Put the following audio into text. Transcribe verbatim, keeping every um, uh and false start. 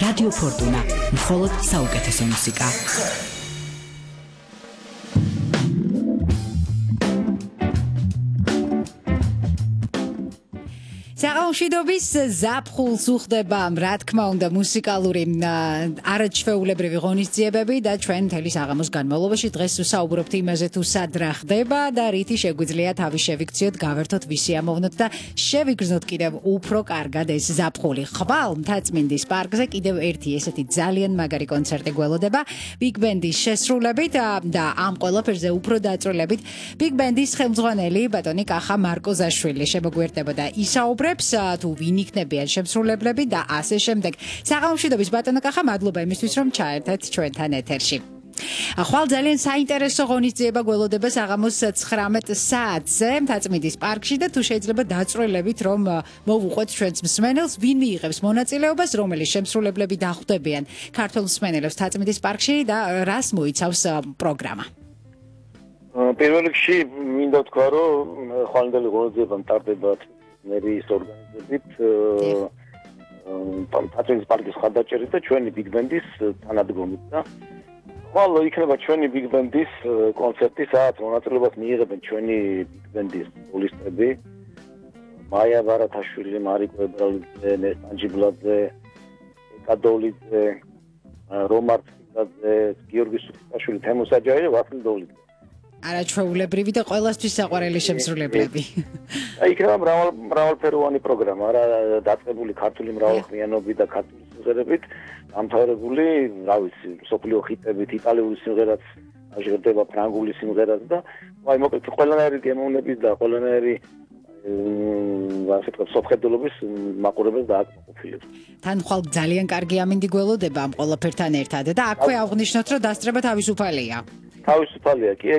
რადიო ფორტუნა, მხოლოდ საუკეთესო მუსიკა. საღამოშვიდობის ზაფხულს უხდება, რა თქმა უნდა, მუსიკალური არაჩვეულებრივი ღონისძიებები და ჩვენ მთელი საღამოს განმავლობაში დღეს ვსაუბრობთ იმაზე, თუ სად რა ხდება და რითი შეგვიძლია თავი შევიქციოთ, გავერთოთ, ვისიამოვნოთ და შევიგრძნოთ კიდევ უფრო კარგად ეს ზაფხული. ხვალ მთაწმინდის პარკზე კიდევ ერთი ესეთი ძალიან მაგარი კონცერტი გველოდება Big Band-ის შესრულებით და ამ ყველაფერზე უფრო დაწვრილებით Big Band-ის ხელმძღვანელი ბატონი კახა მარკოზაშვილი შემოგვიერთებოდა ისაუბრებს თუ ვინ იქნებიან შემსრულებლები და ასე შემდეგ. საღამოშვიდობის ბატონო კახა, მადლობა იმისთვის, რომ ჩაერთეთ ჩვენთან ეთერში. ხვალ ძალიან საინტერესო ღონისძიება გველოდება საღამოს ცხრამეტ საათზე მთაწმინდის პარკში და თუ შეიძლება დაწვრილებით რომ მოვუყვეთ ჩვენს მსმენელს, ვინ მიიღებს მონაწილეობას, რომელი შემსრულებლები დახვდებიან ქართულ მსმენელებს მთაწმინდის პარკში და რას მოიცავს პროგრამა. პირველ რიგში მინდა თქვა, რომ ხვალინდელი ღონისძიება მტარდება მერის ორგანიზებით მთაწმინდის პარკის მხარდაჭერით და ჩვენი Big Band-ის თანადგომით და ხვალ იქნება ჩვენი Big Band-ის კონცერტი, სადაც მონაწილეობას მიიღებენ ჩვენი Big Band-ის სოლისტები მაია ბარათაშვილი, მარიკო ებრალიძე, ნესტან ჯიბლაძე, ეკადოლიძე, რომარ ციკაძე, გიორგი სუფრაშვილი, თემო საჯაი და ვასილ დოლიძე. არაჩვეულებრივი და ყველასთვის საყვარელი შემსრულებლები. აი იქნება მრავალ მრავალფეროვანი პროგრამა, რა დაწყებული ქართული მრავალხმიანობით და ქართული სიმღერებით, დამთავრებული, რა ვიცი, სოფლიო ხიტებით, იტალიური სიმღერაც აღжирდება, ფრანგული სიმღერაც და აი მოკლედ ყველანაირი გემოვნების და ყველანაირი ასე ვთქვათ, სოფხედელობის მაყურებელს დააკმაყოფილებს. თან ხვალ ძალიან კარგი ამინდი გველოდება ამ ყველაფერთან ერთად და აქვე აღნიშნოთ, რომ დასწრება თავისუფალია. თავისუფალია კი